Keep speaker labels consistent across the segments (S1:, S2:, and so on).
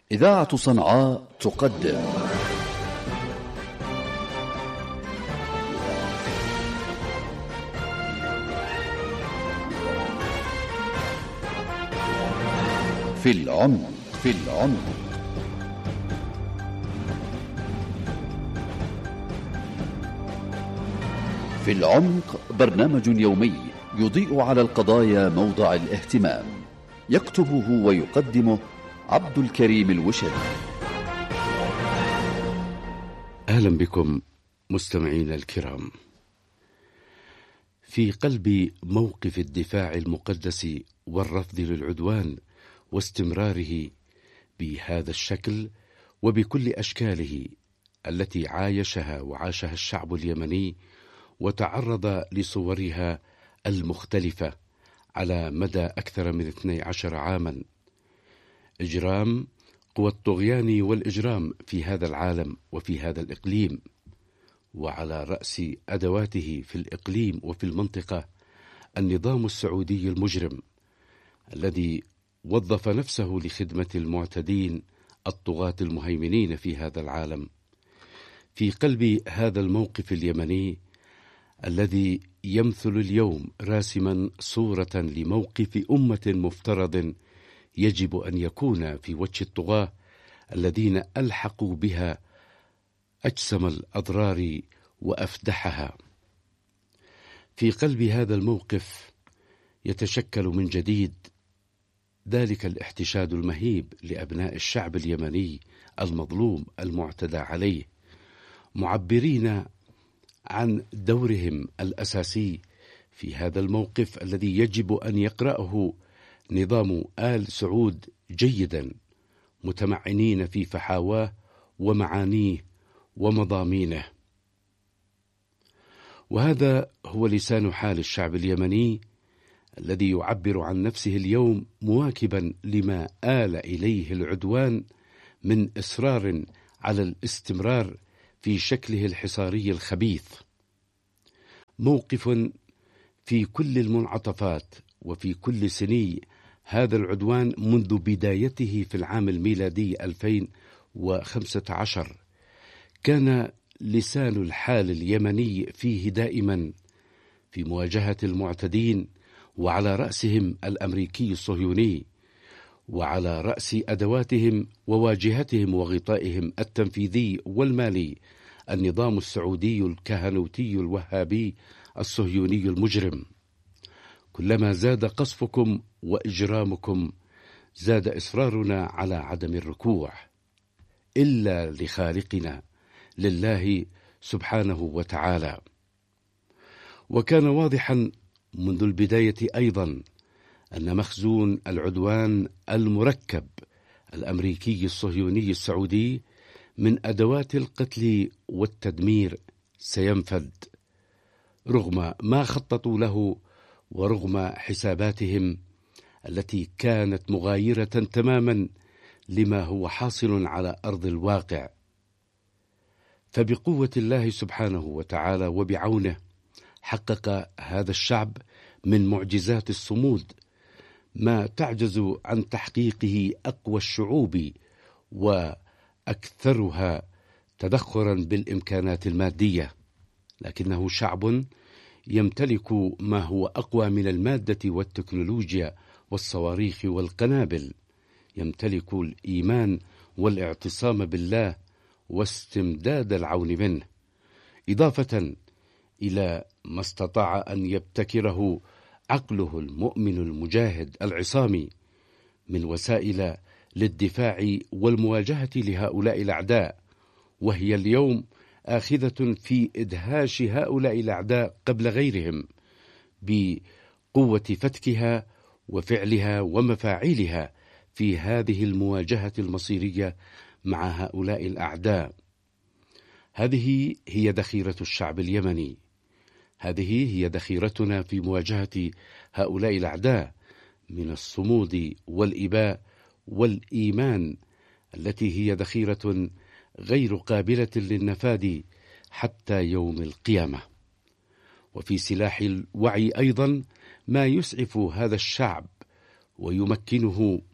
S1: إذاعة صنعاء تقدم في العمق. في العمق برنامج يومي يضيء على القضايا موضع الاهتمام، يكتبه ويقدمه عبد الكريم الوشري.
S2: أهلا بكم مستمعينا الكرام. في قلب موقف الدفاع المقدس والرفض للعدوان واستمراره بهذا الشكل وبكل أشكاله التي عايشها وعاشها الشعب اليمني وتعرض لصورها المختلفة على مدى أكثر من 12 عاما، إجرام قوى الطغيان والإجرام في هذا العالم وفي هذا الإقليم، وعلى رأس أدواته في الإقليم وفي المنطقة النظام السعودي المجرم الذي وظف نفسه لخدمة المعتدين الطغاة المهيمنين في هذا العالم. في قلب هذا الموقف اليمني الذي يمثل اليوم راسما صورة لموقف أمة مفترض يجب أن يكون في وجه الطغاة الذين ألحقوا بها أجسم الأضرار وأفدحها. في قلب هذا الموقف يتشكل من جديد ذلك الاحتشاد المهيب لأبناء الشعب اليمني المظلوم المعتدى عليه، معبرين عن دورهم الأساسي في هذا الموقف الذي يجب أن يقرأه نظام آل سعود جيدا، متمعنين في فحاواه ومعانيه ومضامينه. وهذا هو لسان حال الشعب اليمني الذي يعبر عن نفسه اليوم مواكبا لما آل إليه العدوان من إصرار على الاستمرار في شكله الحصاري الخبيث. موقف في كل المنعطفات وفي كل سني هذا العدوان منذ بدايته في العام الميلادي 2015 كان لسان الحال اليمني فيه دائما في مواجهة المعتدين، وعلى رأسهم الأمريكي الصهيوني، وعلى رأس أدواتهم وواجهتهم وغطائهم التنفيذي والمالي النظام السعودي الكهنوتي الوهابي الصهيوني المجرم. كلما زاد قصفكم وإجرامكم زاد إصرارنا على عدم الركوع إلا لخالقنا لله سبحانه وتعالى. وكان واضحا منذ البداية أيضا أن مخزون العدوان المركب الأمريكي الصهيوني السعودي من أدوات القتل والتدمير سينفد رغم ما خططوا له ورغم حساباتهم التي كانت مغايرة تماما لما هو حاصل على أرض الواقع. فبقوة الله سبحانه وتعالى وبعونه حقق هذا الشعب من معجزات الصمود ما تعجز عن تحقيقه أقوى الشعوب وأكثرها تدخرا بالإمكانات المادية، لكنه شعب يمتلك ما هو أقوى من المادة والتكنولوجيا والصواريخ والقنابل، يمتلك الإيمان والاعتصام بالله واستمداد العون منه، إضافة إلى ما استطاع أن يبتكره عقله المؤمن المجاهد العصامي من وسائل للدفاع والمواجهة لهؤلاء الأعداء، وهي اليوم آخذة في إدهاش هؤلاء الأعداء قبل غيرهم بقوة فتكها وفعلها ومفاعيلها في هذه المواجهة المصيرية مع هؤلاء الأعداء. هذه هي ذخيرة الشعب اليمني، هذه هي ذخيرتنا في مواجهة هؤلاء الأعداء من الصمود والإباء والإيمان، التي هي ذخيرة غير قابلة للنفاذ حتى يوم القيامة. وفي سلاح الوعي أيضا ما يسعف هذا الشعب ويمكنه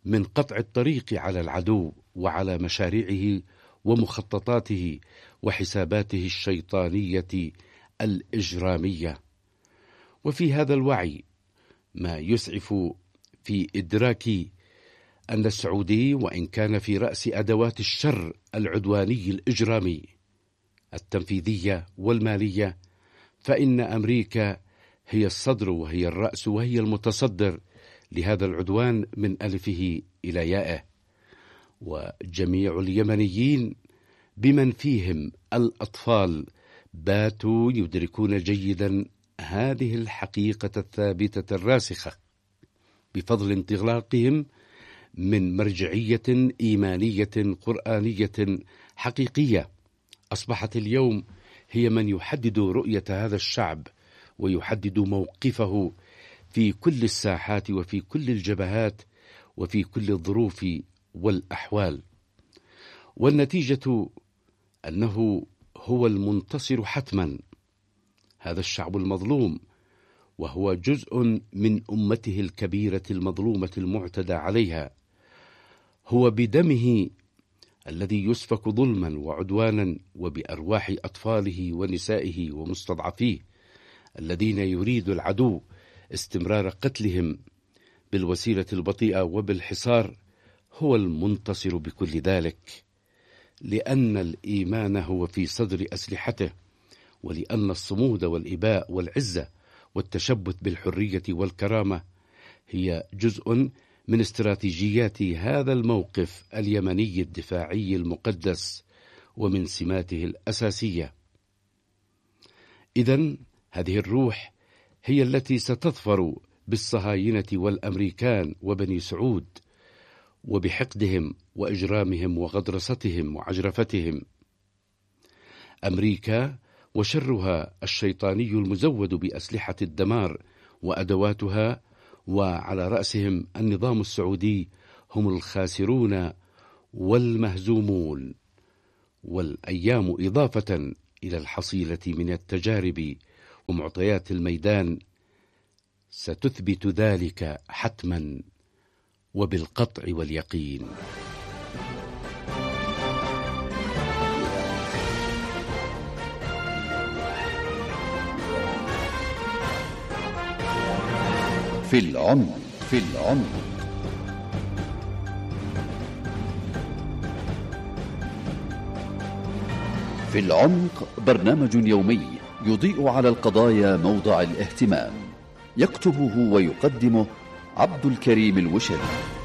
S2: من قطع الطريق على العدو وعلى مشاريعه ومخططاته وحساباته الشيطانية الإجرامية. وفي هذا الوعي ما يسعف في إدراك أن السعودي وإن كان في رأس أدوات الشر العدواني الإجرامي التنفيذية والمالية، فإن أمريكا هي الصدر وهي الرأس وهي المتصدر لهذا العدوان من ألفه إلى يائه. وجميع اليمنيين بمن فيهم الأطفال باتوا يدركون جيدا هذه الحقيقة الثابتة الراسخة بفضل انطلاقهم من مرجعية إيمانية قرآنية حقيقية أصبحت اليوم هي من يحدد رؤية هذا الشعب ويحدد موقفه في كل الساحات وفي كل الجبهات وفي كل الظروف والأحوال. والنتيجة أنه هو المنتصر حتما، هذا الشعب المظلوم، وهو جزء من أمته الكبيرة المظلومة المعتدى عليها، هو بدمه الذي يسفك ظلما وعدوانا وبأرواح أطفاله ونسائه ومستضعفيه الذين يريد العدو استمرار قتلهم بالوسيلة البطيئة وبالحصار، هو المنتصر بكل ذلك، لأن الإيمان هو في صدر أسلحته، ولأن الصمود والإباء والعزة والتشبث بالحرية والكرامة هي جزء من استراتيجيات هذا الموقف اليمني الدفاعي المقدس ومن سماته الأساسية. إذن هذه الروح هي التي ستظفر بالصهاينة والأمريكان وبني سعود وبحقدهم وإجرامهم وغطرستهم وعجرفتهم. أمريكا وشرها الشيطاني المزود بأسلحة الدمار وأدواتها، وعلى رأسهم النظام السعودي، هم الخاسرون والمهزومون. والأيام إضافة إلى الحصيلة من التجارب ومعطيات الميدان ستثبت ذلك حتما وبالقطع واليقين.
S1: في العمق. في العمق. في العمق برنامج يومي يضيء على القضايا موضع الاهتمام، يكتبه ويقدمه عبد الكريم الوشري.